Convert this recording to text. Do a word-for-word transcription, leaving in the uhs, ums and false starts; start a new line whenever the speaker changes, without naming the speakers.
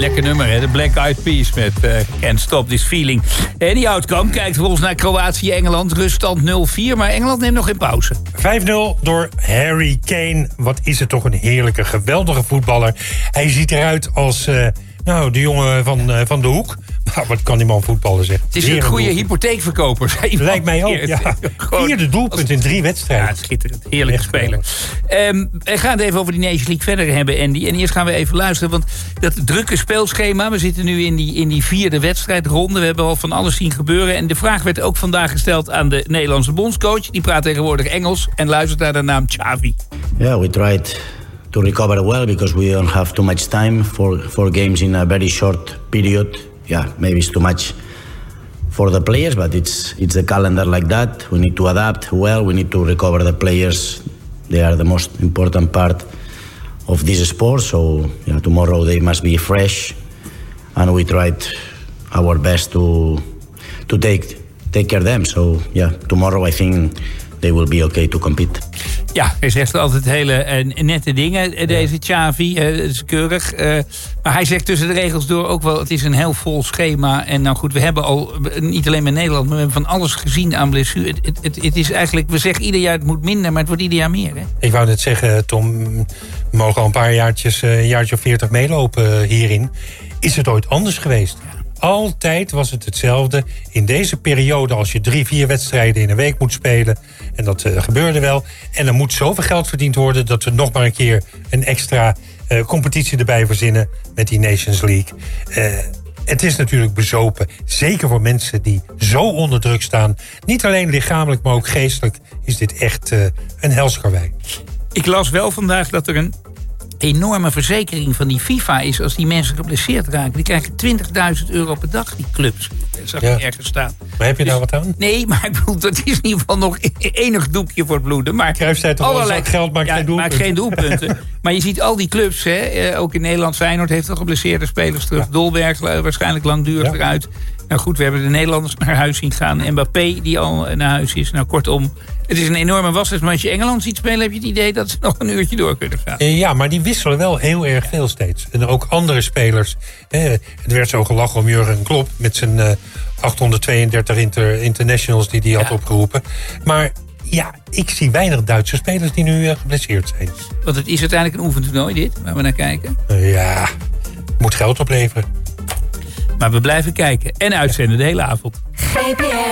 Lekker nummer, hè? De Black Eyed Peas met uh, Can't Stop This Feeling. En die outcome kijkt volgens naar Kroatië-Engeland. Ruststand nul vier, maar Engeland neemt nog geen pauze.
vijf nul door Harry Kane. Wat is het toch een heerlijke, geweldige voetballer. Hij ziet eruit als uh, nou, de jongen van, uh, van de hoek. Nou, wat kan die man voetballen zeggen?
Het is een goede hypotheekverkoper.
Lijkt mij ook, ja. Vierde doelpunt in drie wedstrijden.
Ja, schitterend. Heerlijke speler. Um, we gaan het even over die Nations League verder hebben, Andy. En eerst gaan we even luisteren, want dat drukke speelschema... we zitten nu in die, in die vierde wedstrijdronde. We hebben al van alles zien gebeuren. En de vraag werd ook vandaag gesteld aan de Nederlandse bondscoach. Die praat tegenwoordig Engels en luistert naar de naam Xavi.
Ja, yeah, we tried to recover well because we don't have too much time for, for games in a very short period. Yeah, maybe it's too much for the players, but it's it's the calendar like that. We need to adapt well. We need to recover the players. They are the most important part of this sport. So yeah, tomorrow they must be fresh, and we tried our best to to take take care of them. So yeah, tomorrow I think they will be okay to compete.
Ja, hij zegt altijd hele uh, nette dingen, deze Xavi. Uh, dat is keurig. Uh, maar hij zegt tussen de regels door ook wel... het is een heel vol schema. En nou goed, we hebben al, niet alleen met Nederland... maar we hebben van alles gezien aan blessure. Het, het, het, het is eigenlijk, we zeggen ieder jaar het moet minder... maar het wordt ieder jaar meer. Hè?
Ik wou net zeggen, Tom... we mogen al een paar jaartjes, een jaartje of veertig meelopen hierin. Is het ooit anders geweest? Ja. Altijd was het hetzelfde. In deze periode, als je drie, vier wedstrijden in een week moet spelen... en dat uh, gebeurde wel... en er moet zoveel geld verdiend worden... dat we nog maar een keer een extra uh, competitie erbij verzinnen... met die Nations League. Uh, het is natuurlijk bezopen. Zeker voor mensen die zo onder druk staan. Niet alleen lichamelijk, maar ook geestelijk... is dit echt uh, een helskarwei.
Ik las wel vandaag dat er een... enorme verzekering van die FIFA is als die mensen geblesseerd raken. Die krijgen twintigduizend euro per dag, die clubs. Dat zag
ja.
ik ergens staan.
Maar heb je
dus,
daar wat aan?
Nee, maar ik bedoel, dat is in ieder geval nog enig doekje voor het bloeden. Maar
Cruijff zei toch allerlei wel, geld maakt
ja,
geen doelpunten.
Maakt geen doelpunten. Maar je ziet al die clubs, hè, ook in Nederland. Feyenoord heeft al geblesseerde spelers terug. Ja. Dolberg waarschijnlijk langdurig ja. eruit. Nou goed, we hebben de Nederlanders naar huis zien gaan. Mbappé die al naar huis is. Nou kortom, het is een enorme waslijst. Maar als je Engeland ziet spelen, heb je het idee dat ze nog een uurtje door kunnen gaan.
Ja, maar die wisselen wel heel erg veel steeds. En ook andere spelers. Het werd zo gelachen om Jurgen Klopp met zijn achthonderdtweeëndertig inter, internationals die hij had ja. opgeroepen. Maar ja, ik zie weinig Duitse spelers die nu geblesseerd zijn.
Want het is uiteindelijk een oefentoernooi dit, waar we naar kijken.
Ja, moet geld opleveren.
Maar we blijven kijken en uitzenden de hele avond.